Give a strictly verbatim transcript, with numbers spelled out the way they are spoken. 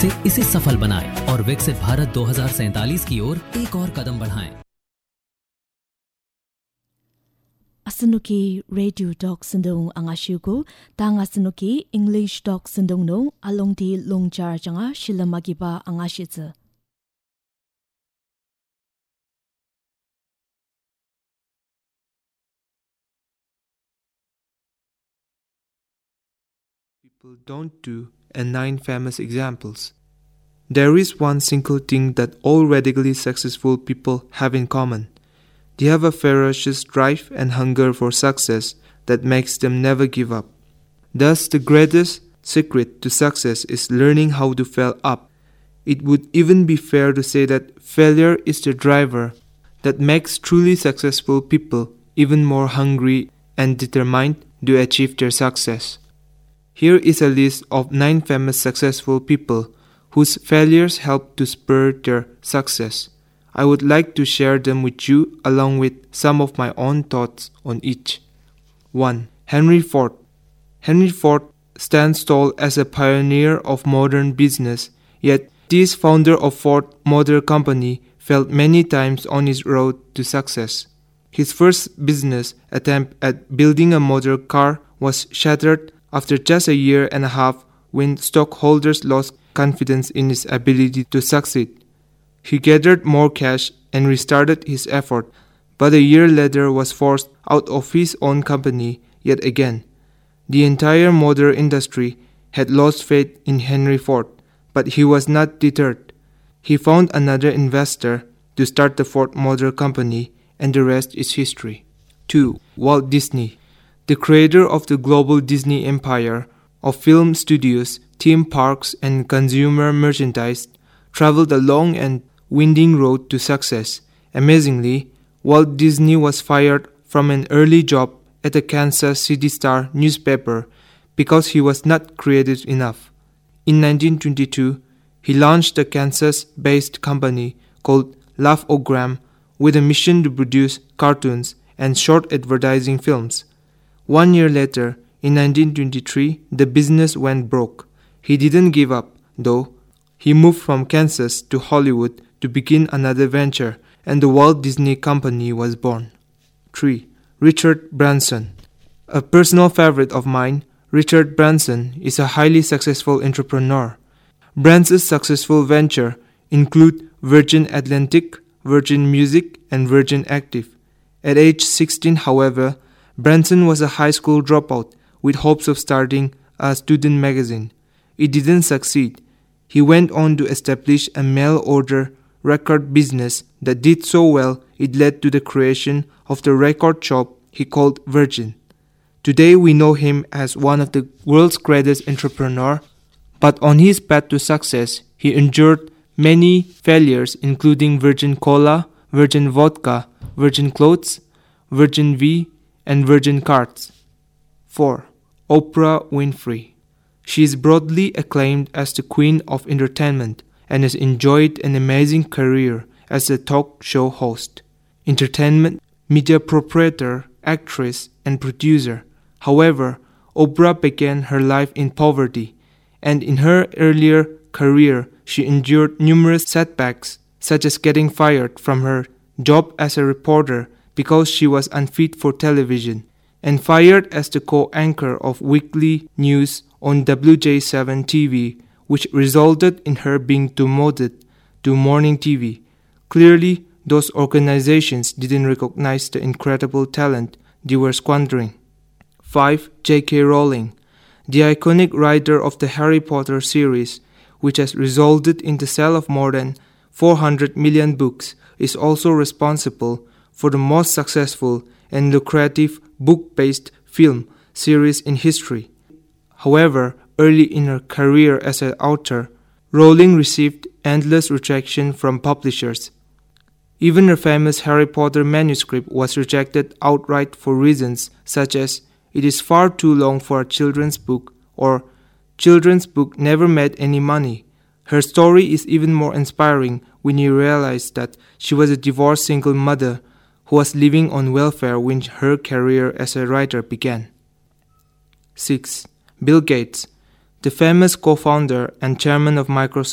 से इसे सफल बनाएं और विकसित भारत दो हज़ार सैंतालीस की ओर एक और कदम बढ़ाएं। Asanuki Radio Talk Sindong Angashugo, Tang Asanuki English Talk Sindong no, along the long jar janga Shilamagiba Angashitze. People don't do, and nine famous examples. There is one single thing that all radically successful people have in common. They have a ferocious drive and hunger for success that makes them never give up. Thus, the greatest secret to success is learning how to fail up. It would even be fair to say that failure is the driver that makes truly successful people even more hungry and determined to achieve their success. Here is a list of nine famous successful people whose failures helped to spur their success. I would like to share them with you along with some of my own thoughts on each. one. Henry Ford. Henry Ford stands tall as a pioneer of modern business, yet this founder of Ford Motor Company failed many times on his road to success. His first business attempt at building a motor car was shattered after just a year and a half when stockholders lost confidence in his ability to succeed. He gathered more cash and restarted his effort, but a year later was forced out of his own company yet again. The entire motor industry had lost faith in Henry Ford, but he was not deterred. He found another investor to start the Ford Motor Company, and the rest is history. two. Walt Disney. The creator of the global Disney empire of film studios, theme parks, and consumer merchandise, traveled a long and winding road to success. Amazingly, Walt Disney was fired from an early job at the Kansas City Star newspaper because he was not creative enough. In nineteen twenty-two, he launched a Kansas-based company called Laugh-O-Gram with a mission to produce cartoons and short advertising films. One year later, in nineteen twenty-three, the business went broke. He didn't give up, though. He moved from Kansas to Hollywood to begin another venture, and the Walt Disney Company was born. three. Richard Branson. A personal favorite of mine, Richard Branson is a highly successful entrepreneur. Branson's successful venture include Virgin Atlantic, Virgin Music, and Virgin Active. At age sixteen, however, Branson was a high school dropout with hopes of starting a student magazine. It didn't succeed. He went on to establish a mail-order record business that did so well it led to the creation of the record shop he called Virgin. Today we know him as one of the world's greatest entrepreneurs, but on his path to success, he endured many failures including Virgin Cola, Virgin Vodka, Virgin Clothes, Virgin V, and Virgin Cards. four. Oprah Winfrey. She is broadly acclaimed as the queen of entertainment and has enjoyed an amazing career as a talk show host, entertainment media proprietor, actress, and producer. However, Oprah began her life in poverty, and in her earlier career, she endured numerous setbacks, such as getting fired from her job as a reporter because she was unfit for television, and fired as the co-anchor of weekly news on W J seven T V, which resulted in her being demoted to morning T V. Clearly, those organizations didn't recognize the incredible talent they were squandering. five. J K Rowling. The iconic writer of the Harry Potter series, which has resulted in the sale of more than four hundred million books, is also responsible for the most successful and lucrative book-based film series in history. However, early in her career as an author, Rowling received endless rejection from publishers. Even her famous Harry Potter manuscript was rejected outright for reasons such as it is far too long for a children's book or children's book never made any money. Her story is even more inspiring when you realize that she was a divorced single mother who was living on welfare when her career as a writer began. six. Bill Gates. The famous co-founder and chairman of Microsoft